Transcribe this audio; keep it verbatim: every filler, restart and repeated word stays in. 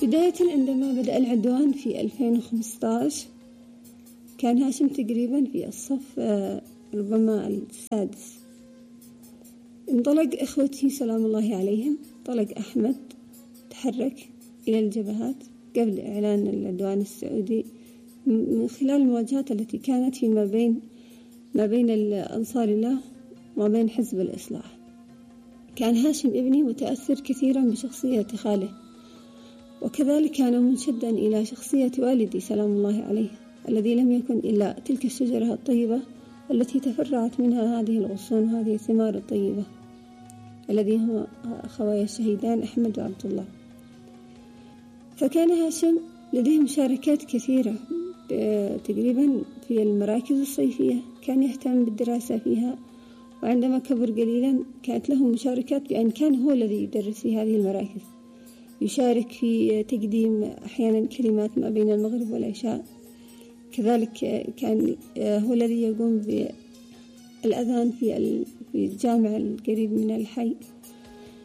بداية عندما بدأ العدوان في ألفين وخمسة عشر كان هاشم تقريبا في الصف ربما السادس. انطلق إخوتي سلام الله عليهم، انطلق أحمد تحرك إلى الجبهات قبل إعلان العدوان السعودي من خلال المواجهات التي كانت فيما بين ما بين أنصار الله وما بين حزب الإصلاح. كان هاشم ابني متأثر كثيرا بشخصية خاله، وكذلك كان منشدا إلى شخصية والدي سلام الله عليه، الذي لم يكن إلا تلك الشجرة الطيبة التي تفرعت منها هذه الغصون وهذه الثمار الطيبة، الذي هم أخوي الشهيدان أحمد وعبد الله. فكان هاشم لديه مشاركات كثيرة تقريبا في المراكز الصيفية، كان يهتم بالدراسة فيها، وعندما كبر قليلا كانت له مشاركات بأن كان هو الذي يدرس في هذه المراكز، يشارك في تقديم أحيانا كلمات ما بين المغرب والعشاء. كذلك كان هو الذي يقوم بالأذان في الجامع القريب من الحي.